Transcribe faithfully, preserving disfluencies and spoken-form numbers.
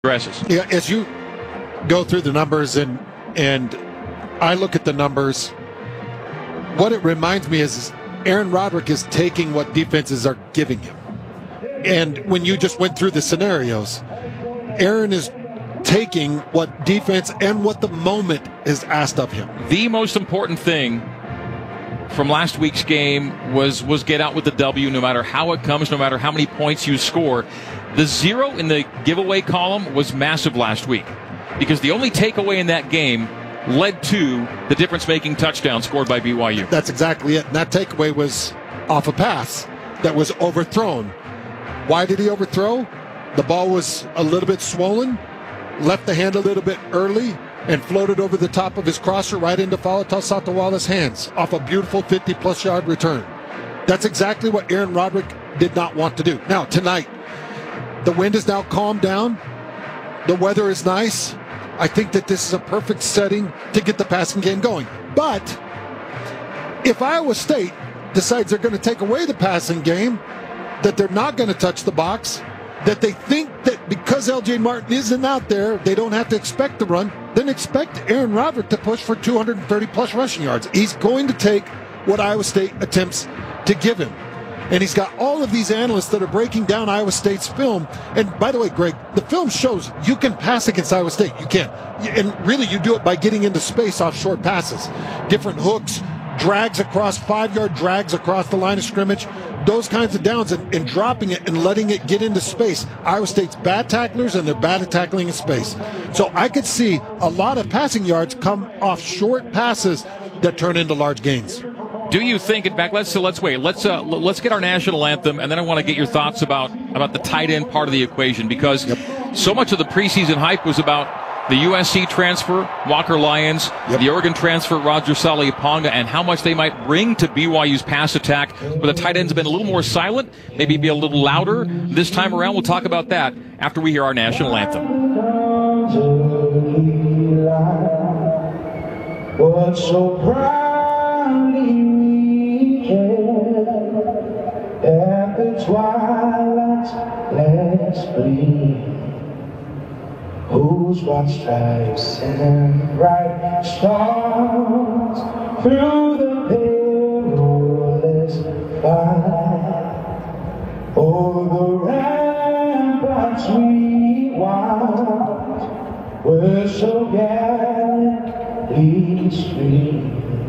Dresses. Yeah, as you go through the numbers and and I look at the numbers, what it reminds me is, is Aaron Roderick is taking what defenses are giving him. And when you just went through the scenarios, Aaron is taking what defense and what the moment is asked of him. The most important thing from last week's game was was get out with the W, no matter how it comes, no matter how many points you score. The zero in the giveaway column was massive last week because the only takeaway in that game led to the difference-making touchdown scored by B Y U. That's exactly it. And that takeaway was off a pass that was overthrown. Why did he overthrow? The ball was a little bit swollen, left the hand a little bit early, and floated over the top of his crosser right into Falata Satawala's hands off a beautiful fifty-plus yard return. That's exactly what Aaron Roderick did not want to do. Now, tonight, the wind is now calmed down. The weather is nice. I think that this is a perfect setting to get the passing game going. But if Iowa State decides they're going to take away the passing game, that they're not going to touch the box, that they think that because L J Martin isn't out there, they don't have to expect the run, then expect Aaron Roderick to push for two hundred thirty plus rushing yards. He's going to take what Iowa State attempts to give him. And he's got all of these analysts that are breaking down Iowa State's film. And by the way, Greg, the film shows you can pass against Iowa State. You can. And really, you do it by getting into space off short passes. Different hooks, drags across, five-yard drags across the line of scrimmage, those kinds of downs, and, and dropping it and letting it get into space. Iowa State's bad tacklers, and they're bad at tackling in space. So I could see a lot of passing yards come off short passes that turn into large gains. Do you think, in fact, let's so let's wait. Let's uh, let's get our national anthem, and then I want to get your thoughts about, about the tight end part of the equation, because yep. so much of the preseason hype was about the U S C transfer, Walker Lyons, yep. the Oregon transfer, Roger Saliaponga, and how much they might bring to B Y U's pass attack. But the tight ends have been a little more silent, maybe be a little louder this time around. We'll talk about that after we hear our national anthem. But so proudly we can at the twilight's last gleam, whose white stripes and bright stars through the perilous fight, o'er the ramparts we watched were so glad.